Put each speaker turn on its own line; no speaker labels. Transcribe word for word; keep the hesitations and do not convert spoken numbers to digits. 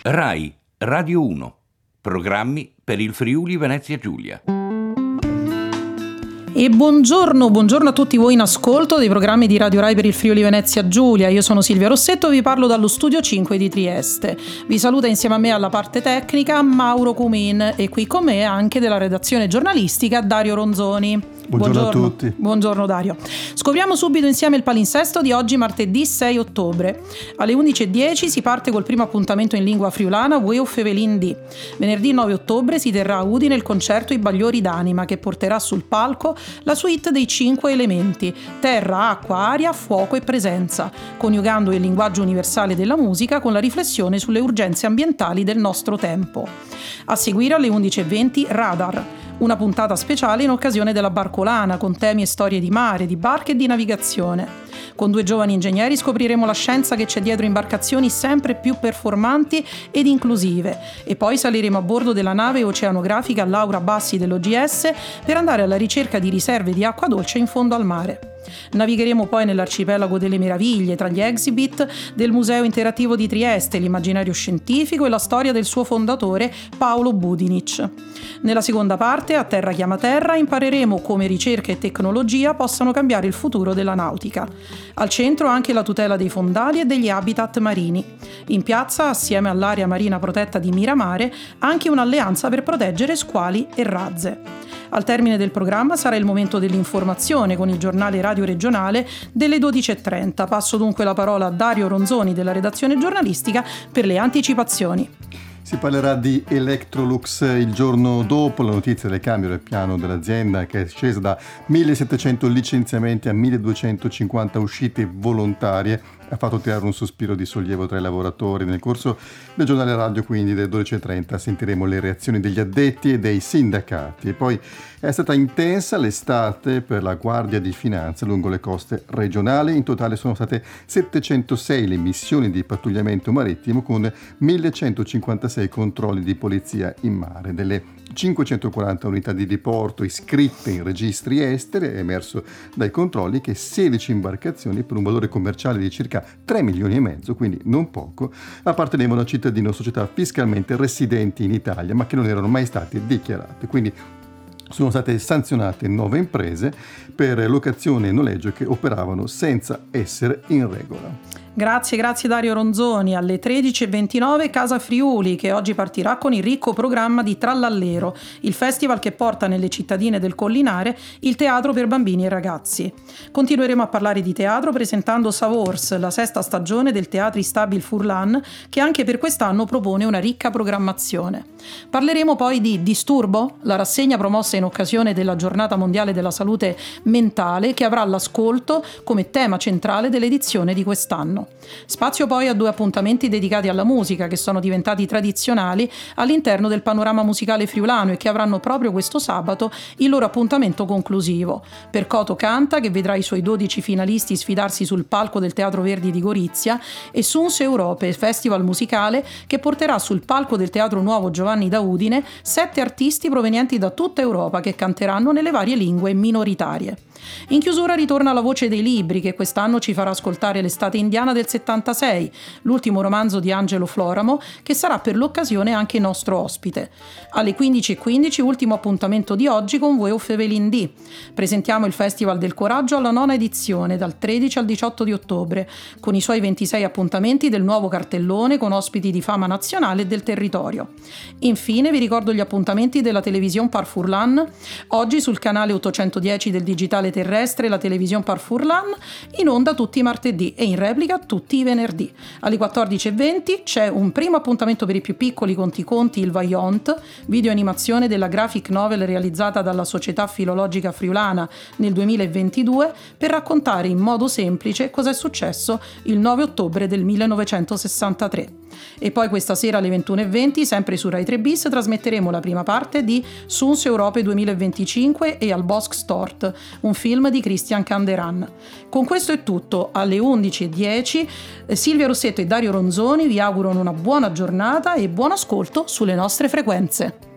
Rai Radio uno. Programmi per il Friuli Venezia Giulia.
E buongiorno, buongiorno a tutti voi in ascolto dei programmi di Radio Rai per il Friuli Venezia Giulia. Io sono Silvia Rossetto, vi parlo dallo studio cinque di Trieste. Vi saluta insieme a me alla parte tecnica Mauro Cumin e qui con me anche della redazione giornalistica Dario Ronzoni.
Buongiorno, buongiorno a tutti.
Buongiorno Dario. Scopriamo subito insieme il palinsesto di oggi, martedì sei ottobre. Alle undici e dieci si parte col primo appuntamento in lingua friulana Way of Evelyn D. Venerdì nove ottobre si terrà a Udine il concerto I Bagliori d'Anima, che porterà sul palco la suite dei cinque elementi: terra, acqua, aria, fuoco e presenza, coniugando il linguaggio universale della musica con la riflessione sulle urgenze ambientali del nostro tempo. A seguire alle undici e venti Radar, una puntata speciale in occasione della Barcolana con temi e storie di mare, di barche e di navigazione. Con due giovani ingegneri scopriremo la scienza che c'è dietro imbarcazioni sempre più performanti ed inclusive e poi saliremo a bordo della nave oceanografica Laura Bassi dell'O G S per andare alla ricerca di riserve di acqua dolce in fondo al mare. Navigheremo poi nell'arcipelago delle meraviglie tra gli exhibit del Museo Interattivo di Trieste, l'immaginario scientifico e la storia del suo fondatore Paolo Budinic. Nella seconda parte, a Terra chiama terra, impareremo come ricerca e tecnologia possano cambiare il futuro della nautica. Al centro anche la tutela dei fondali e degli habitat marini. In piazza, assieme all'area marina protetta di Miramare, anche un'alleanza per proteggere squali e razze. Al termine del programma sarà il momento dell'informazione con il giornale radio regionale delle dodici e trenta. Passo dunque la parola a Dario Ronzoni della redazione giornalistica per le anticipazioni.
Si parlerà di Electrolux il giorno dopo la notizia del cambio del piano dell'azienda, che è scesa da millesettecento licenziamenti a milleduecentocinquanta uscite volontarie. Ha fatto tirare un sospiro di sollievo tra i lavoratori. Nel corso del giornale radio, quindi, delle dodici e trenta, sentiremo le reazioni degli addetti e dei sindacati. E poi è stata intensa l'estate per la Guardia di Finanza lungo le coste regionali. In totale sono state settecentosei le missioni di pattugliamento marittimo con millecentocinquantasei controlli di polizia in mare. Delle cinquecentoquaranta unità di diporto iscritte in registri esteri è emerso dai controlli che sedici imbarcazioni per un valore commerciale di circa tre milioni e mezzo, quindi non poco, appartenevano a cittadini o società fiscalmente residenti in Italia ma che non erano mai state dichiarate. Quindi sono state sanzionate nove imprese per locazione e noleggio che operavano senza essere in regola.
Grazie, grazie Dario Ronzoni. Alle tredici e ventinove Casa Friuli, che oggi partirà con il ricco programma di Trallallero, il festival che porta nelle cittadine del Collinare il teatro per bambini e ragazzi. Continueremo a parlare di teatro presentando Savors, la sesta stagione del Teatri Stabil Furlan, che anche per quest'anno propone una ricca programmazione. Parleremo poi di Disturbo, la rassegna promossa in occasione della Giornata Mondiale della Salute Mentale, che avrà l'ascolto come tema centrale dell'edizione di quest'anno. Spazio poi a due appuntamenti dedicati alla musica che sono diventati tradizionali all'interno del panorama musicale friulano e che avranno proprio questo sabato il loro appuntamento conclusivo. Percoto Canta, che vedrà i suoi dodici finalisti sfidarsi sul palco del Teatro Verdi di Gorizia, e Suns Europe, festival musicale che porterà sul palco del Teatro Nuovo Giovanni da Udine sette artisti provenienti da tutta Europa che canteranno nelle varie lingue minoritarie. In chiusura ritorna La Voce dei Libri, che quest'anno ci farà ascoltare L'estate indiana del settantasei, l'ultimo romanzo di Angelo Floramo, che sarà per l'occasione anche nostro ospite. Alle quindici e quindici ultimo appuntamento di oggi con Way of Evelyn D. Presentiamo il Festival del Coraggio alla nona edizione, dal tredici al diciotto di ottobre, con i suoi ventisei appuntamenti del nuovo cartellone con ospiti di fama nazionale e del territorio. Infine vi ricordo gli appuntamenti della televisione Par Furlan, oggi sul canale ottocentodieci del digitale terrestre, la televisione Par Furlan, in onda tutti i martedì e in replica tutti i venerdì. Alle quattordici e venti c'è un primo appuntamento per i più piccoli con Ti Conti il Vaillant, videoanimazione della graphic novel realizzata dalla Società Filologica Friulana nel duemilaventidue per raccontare in modo semplice cosa è successo il nove ottobre del millenovecentosessantatré. E poi questa sera alle ventuno e venti, sempre su Rai tre bis, trasmetteremo la prima parte di Suns Europe duemilaventicinque e Al Bosk Stort, un film di Christian Canderan. Con questo è tutto. Alle undici e dieci Silvia Rossetto e Dario Ronzoni vi augurano una buona giornata e buon ascolto sulle nostre frequenze.